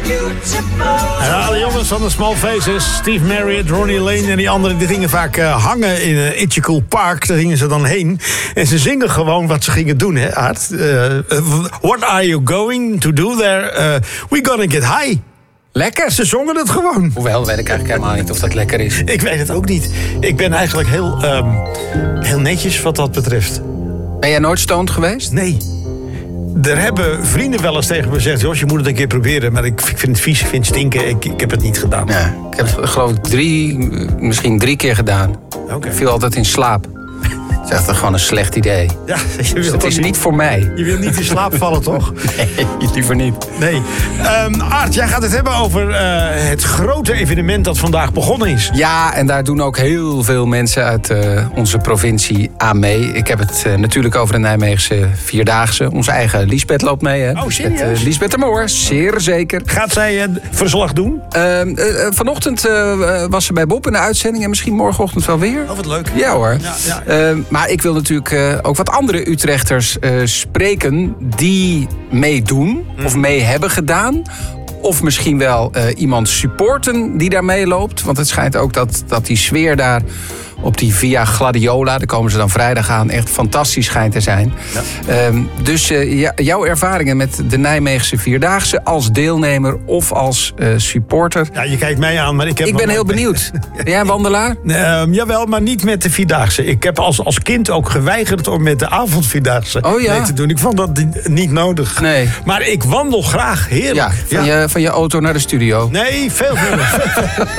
Ja, de jongens van de Small Faces, Steve Marriott, Ronnie Lane en die anderen, die gingen vaak hangen in Itchy Cool Park. Daar gingen ze dan heen. En ze zingen gewoon wat ze gingen doen, hè, Aart? What are you going to do there? We gonna get high. Lekker. Ze zongen het gewoon. Hoewel, weet ik eigenlijk helemaal niet of dat lekker is. Ik weet het ook niet. Ik ben eigenlijk heel netjes wat dat betreft. Ben jij nooit stoned geweest? Nee. Er hebben vrienden wel eens tegen me gezegd... Jos, je moet het een keer proberen, maar ik vind het vies, ik vind het stinken. Ik heb het niet gedaan. Ja, ik heb het geloof ik misschien 3 keer gedaan. Okay. Ik viel altijd in slaap. Dat is echt gewoon een slecht idee. Ja, dus het is niet voor mij. Je wilt niet in slaap vallen, toch? Nee, liever niet. Nee. Aart, jij gaat het hebben over het grote evenement dat vandaag begonnen is. Ja, en daar doen ook heel veel mensen uit onze provincie aan mee. Ik heb het natuurlijk over de Nijmeegse Vierdaagse. Onze eigen Liesbeth loopt mee. Hè? Oh, serieus? Liesbeth de Moor, zeer zeker. Gaat zij verslag doen? Vanochtend was ze bij Bob in de uitzending. En misschien morgenochtend wel weer. Oh, wat leuk. Ja hoor. Ja. Maar ik wil natuurlijk ook wat andere Utrechters spreken die meedoen of mee hebben gedaan. Of misschien wel iemand supporten die daar meeloopt. Want het schijnt ook dat die sfeer daar op die Via Gladiola, daar komen ze dan vrijdag aan, echt fantastisch schijnt te zijn. Ja. Dus jouw ervaringen met de Nijmeegse Vierdaagse als deelnemer of als supporter. Ja, je kijkt mij aan, maar ik ben heel benieuwd. Ben jij een wandelaar? Jawel, maar niet met de Vierdaagse. Ik heb als kind ook geweigerd om met de avondvierdaagse mee te doen. Ik vond dat niet nodig. Nee. Maar ik wandel graag, heerlijk. Ja, van je auto naar de studio? Nee, veel verder.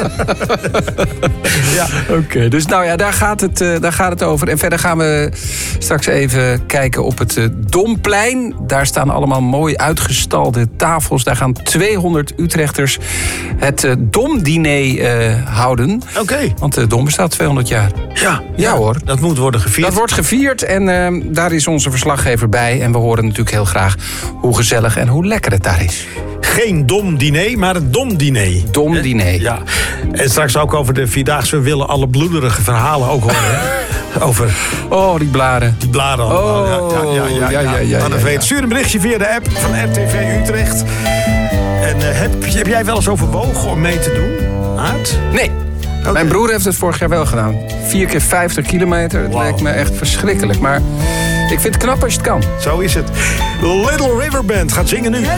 Ja. Oké, dus nou ja, daar gaat het over. En verder gaan we straks even kijken op het Domplein. Daar staan allemaal mooi uitgestalde tafels. Daar gaan 200 Utrechters het Domdiner houden. Oké. Want de Dom bestaat 200 jaar. Ja hoor. Dat moet worden gevierd. Dat wordt gevierd en daar is onze verslaggever bij. En we horen natuurlijk heel graag hoe gezellig en hoe lekker het daar is. Geen Domdiner, maar het Domdiner. Domdiner. Ja. En straks ook over de Vierdaagse. We willen alle bloederige verhalen ook horen. Over... Oh, die blaren. Die blaren allemaal. Ja. Stuur een berichtje via de app van RTV Utrecht. En heb jij wel eens overwogen om mee te doen, Aart? Nee. Okay. Mijn broer heeft het vorig jaar wel gedaan. 4 keer 50 kilometer. Het lijkt me echt verschrikkelijk. Maar ik vind het knap als je het kan. Zo is het. Little River Band gaat zingen nu.